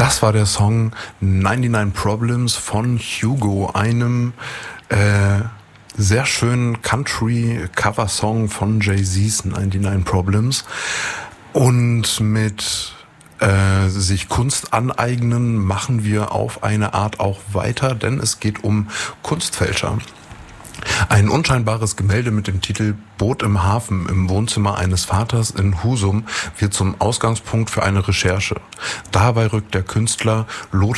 Das war der Song 99 Problems von Hugo, einem sehr schönen Country-Cover-Song von Jay-Z's 99 Problems. Und mit sich Kunst aneignen machen wir auf eine Art auch weiter, denn es geht um Kunstfälscher. Ein unscheinbares Gemälde mit dem Titel Boot im Hafen im Wohnzimmer eines Vaters in Husum wird zum Ausgangspunkt für eine Recherche. Dabei rückt der Künstler Lothar